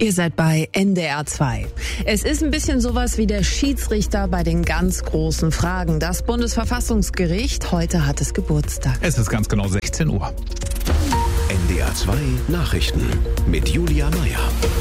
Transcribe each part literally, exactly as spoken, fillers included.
Ihr seid bei N D R zwei. Es ist ein bisschen sowas wie der Schiedsrichter bei den ganz großen Fragen. Das Bundesverfassungsgericht, heute hat es Geburtstag. Es ist ganz genau sechzehn Uhr. N D R zwei Nachrichten mit Julia Meyer.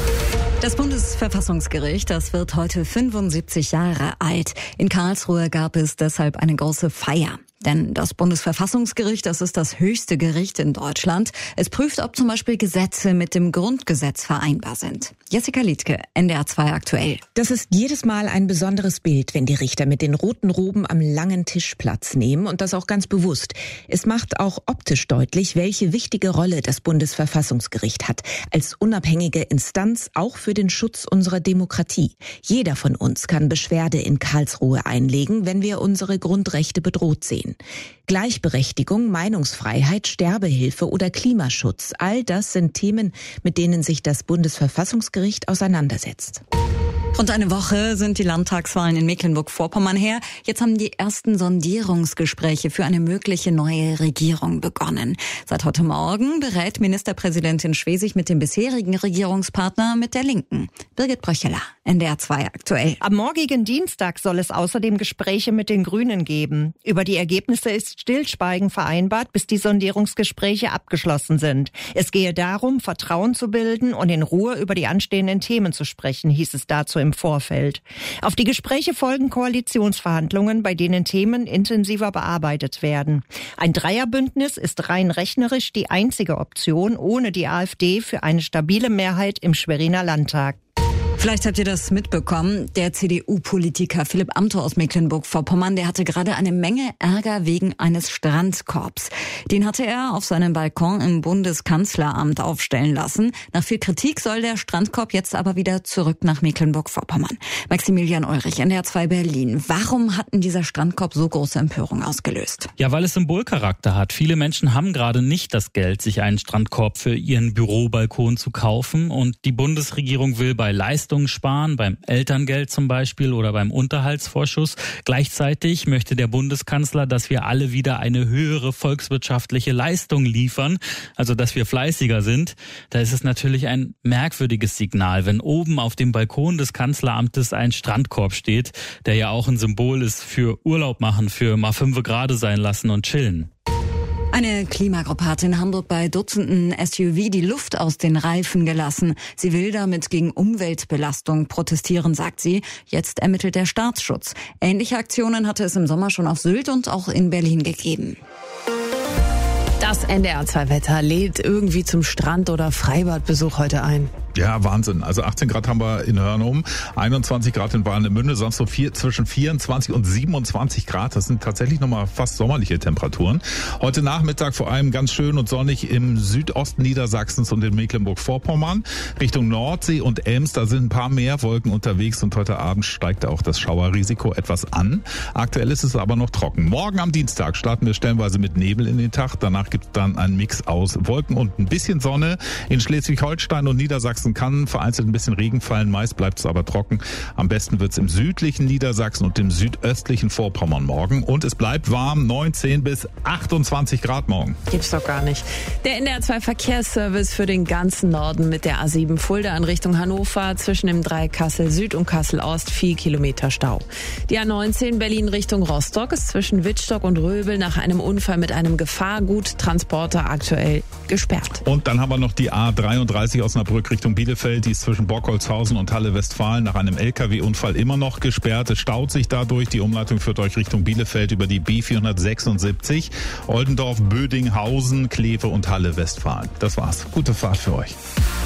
Das Bundesverfassungsgericht, das wird heute fünfundsiebzig Jahre alt. In Karlsruhe gab es deshalb eine große Feier. Denn das Bundesverfassungsgericht, das ist das höchste Gericht in Deutschland. Es prüft, ob zum Beispiel Gesetze mit dem Grundgesetz vereinbar sind. Jessica Liedtke, N D R zwei aktuell. Das ist jedes Mal ein besonderes Bild, wenn die Richter mit den roten Roben am langen Tisch Platz nehmen und das auch ganz bewusst. Es macht auch optisch deutlich, welche wichtige Rolle das Bundesverfassungsgericht hat. Als unabhängige Instanz auch für den Schutz unserer Demokratie. Jeder von uns kann Beschwerde in Karlsruhe einlegen, wenn wir unsere Grundrechte bedroht sehen. Gleichberechtigung, Meinungsfreiheit, Sterbehilfe oder Klimaschutz, all das sind Themen, mit denen sich das Bundesverfassungsgericht auseinandersetzt. Rund eine Woche sind die Landtagswahlen in Mecklenburg-Vorpommern her. Jetzt haben die ersten Sondierungsgespräche für eine mögliche neue Regierung begonnen. Seit heute Morgen berät Ministerpräsidentin Schwesig mit dem bisherigen Regierungspartner, mit der Linken. Birgit Bröcheler, N D R zwei aktuell. Am morgigen Dienstag soll es außerdem Gespräche mit den Grünen geben. Über die Ergebnisse ist Stillschweigen vereinbart, bis die Sondierungsgespräche abgeschlossen sind. Es gehe darum, Vertrauen zu bilden und in Ruhe über die anstehenden Themen zu sprechen, hieß es dazu im Vorfeld. Auf die Gespräche folgen Koalitionsverhandlungen, bei denen Themen intensiver bearbeitet werden. Ein Dreierbündnis ist rein rechnerisch die einzige Option ohne die AfD für eine stabile Mehrheit im Schweriner Landtag. Vielleicht habt ihr das mitbekommen. Der C D U-Politiker Philipp Amthor aus Mecklenburg-Vorpommern, der hatte gerade eine Menge Ärger wegen eines Strandkorbs. Den hatte er auf seinem Balkon im Bundeskanzleramt aufstellen lassen. Nach viel Kritik soll der Strandkorb jetzt aber wieder zurück nach Mecklenburg-Vorpommern. Maximilian Ulrich, N D R zwei Berlin. Warum hat denn dieser Strandkorb so große Empörung ausgelöst? Ja, weil es Symbolcharakter hat. Viele Menschen haben gerade nicht das Geld, sich einen Strandkorb für ihren Bürobalkon zu kaufen. Und die Bundesregierung will bei Leistungen sparen, beim Elterngeld zum Beispiel oder beim Unterhaltsvorschuss. Gleichzeitig möchte der Bundeskanzler, dass wir alle wieder eine höhere volkswirtschaftliche Leistung liefern, also dass wir fleißiger sind. Da ist es natürlich ein merkwürdiges Signal, wenn oben auf dem Balkon des Kanzleramtes ein Strandkorb steht, der ja auch ein Symbol ist für Urlaub machen, für mal fünfe Grade sein lassen und chillen. Eine Klimagruppe hat in Hamburg bei Dutzenden S U V die Luft aus den Reifen gelassen. Sie will damit gegen Umweltbelastung protestieren, sagt sie. Jetzt ermittelt der Staatsschutz. Ähnliche Aktionen hatte es im Sommer schon auf Sylt und auch in Berlin gegeben. Das N D R zwei Wetter lädt irgendwie zum Strand- oder Freibadbesuch heute ein. Ja, Wahnsinn. Also achtzehn Grad haben wir in Hörnum, einundzwanzig Grad in Warnemünde, sonst so vier, zwischen vierundzwanzig und siebenundzwanzig Grad. Das sind tatsächlich nochmal fast sommerliche Temperaturen. Heute Nachmittag vor allem ganz schön und sonnig im Südosten Niedersachsens und in Mecklenburg-Vorpommern. Richtung Nordsee und Ems, da sind ein paar mehr Wolken unterwegs und heute Abend steigt auch das Schauerrisiko etwas an. Aktuell ist es aber noch trocken. Morgen am Dienstag starten wir stellenweise mit Nebel in den Tag. Danach gibt es dann einen Mix aus Wolken und ein bisschen Sonne. In Schleswig-Holstein und Niedersachsen kann vereinzelt ein bisschen Regen fallen, meist bleibt es aber trocken. Am besten wird es im südlichen Niedersachsen und im südöstlichen Vorpommern morgen. Und es bleibt warm, neunzehn bis achtundzwanzig Grad morgen. Gibt's doch gar nicht. Der N D R zwei Verkehrsservice für den ganzen Norden mit der A sieben Fulda in Richtung Hannover zwischen dem Dreieck Kassel Süd und Kassel Ost vier Kilometer Stau. Die A neunzehn Berlin Richtung Rostock ist zwischen Wittstock und Röbel nach einem Unfall mit einem Gefahrguttransporter aktuell gesperrt. Und dann haben wir noch die A dreiunddreißig Osnabrück Richtung Bielefeld, die ist zwischen Borkholzhausen und Halle-Westfalen nach einem L K W-Unfall immer noch gesperrt. Es staut sich dadurch. Die Umleitung führt euch Richtung Bielefeld über die B vierhundertsechsundsiebzig, Oldendorf, Bödinghausen, Kleve und Halle-Westfalen. Das war's. Gute Fahrt für euch.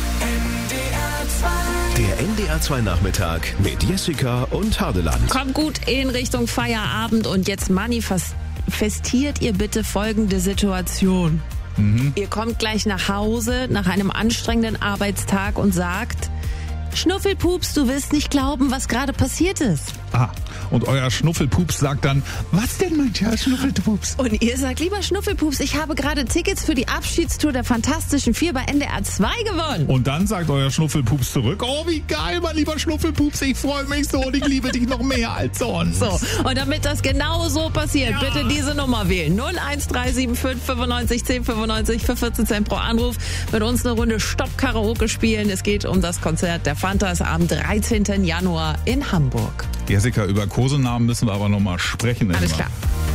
Der N D R zwei Nachmittag mit Jessica und Hardeland. Kommt gut in Richtung Feierabend und jetzt manifestiert ihr bitte folgende Situation. Mhm. Ihr kommt gleich nach Hause nach einem anstrengenden Arbeitstag und sagt: Schnuffelpups, du wirst nicht glauben, was gerade passiert ist. Ah, Und euer Schnuffelpups sagt dann, was denn, mein Herr Schnuffelpups? Und ihr sagt, lieber Schnuffelpups, ich habe gerade Tickets für die Abschiedstour der Fantastischen Vier bei N D R zwei gewonnen. Und dann sagt euer Schnuffelpups zurück, oh, wie geil, mein lieber Schnuffelpups, ich freue mich so und ich liebe dich noch mehr als sonst. So, und damit das genau so passiert, ja. bitte diese Nummer wählen. null eins drei sieben fünf fünfundneunzig zehn fünfundneunzig für vierzehn Cent pro Anruf. Mit uns eine Runde Stopp-Karaoke spielen. Es geht um das Konzert der Fantas am dreizehnten Januar in Hamburg. Jessica, über Kosenamen müssen wir aber noch mal sprechen. Alles immer. klar.